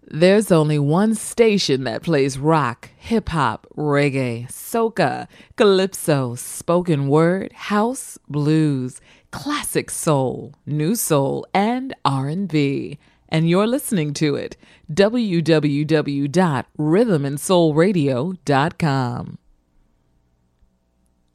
There's only one station that plays rock, hip-hop, reggae, soca, calypso, spoken word, house, blues, classic soul, new soul, and R&B. And you're listening to it. www.rhythmandsoulradio.com.